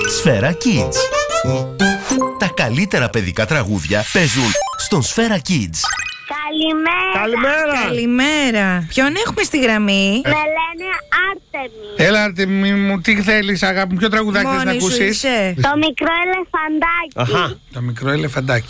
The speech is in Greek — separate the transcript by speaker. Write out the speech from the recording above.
Speaker 1: Σφαίρα Kids. Τα καλύτερα παιδικά τραγούδια παίζουν στον Σφαίρα Kids.
Speaker 2: Καλημέρα.
Speaker 3: Καλημέρα. Ποιον έχουμε στη γραμμή?
Speaker 2: Με λένε Άρτεμι.
Speaker 4: Έλα, Άρτεμι μου, τι θέλεις, αγάπη μου, ποιο τραγουδάκι θες να
Speaker 3: Μόνη σου
Speaker 4: ακούσεις?
Speaker 3: είσαι?
Speaker 2: Το μικρό ελεφαντάκι.
Speaker 4: Το μικρό ελεφαντάκι.